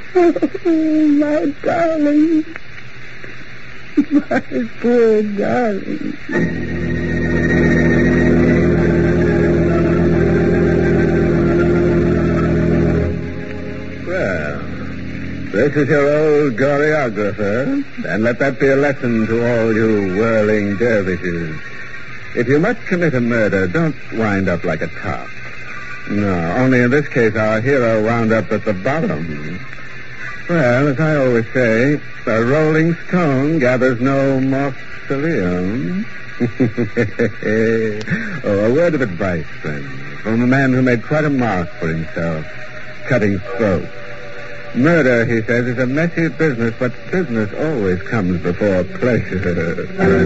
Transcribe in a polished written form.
Oh, my darling. My poor darling. Well, this is your old choreographer, and let that be a lesson to all you whirling dervishes. If you must commit a murder, don't wind up like a top. No, only in this case our hero wound up at the bottom. Well, as I always say, a rolling stone gathers no mausoleum. Oh, a word of advice, friends, from a man who made quite a mark for himself, cutting throats. Murder, he says, is a messy business, but business always comes before pleasure.